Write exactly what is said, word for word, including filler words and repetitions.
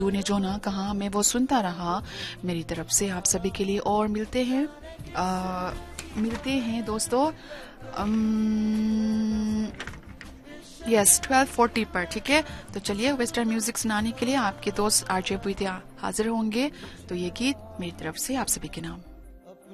ने जो ना कहा मैं वो सुनता रहा मेरी तरफ से आप सभी के लिए। और मिलते हैं आ, मिलते हैं दोस्तों यस ट्वेल्व फोर्टी पर, ठीक है। तो चलिए वेस्टर्न म्यूजिक सुनाने के लिए आपके दोस्त आरजे पुइते हाजिर होंगे। तो ये गीत मेरी तरफ से आप सभी के नाम।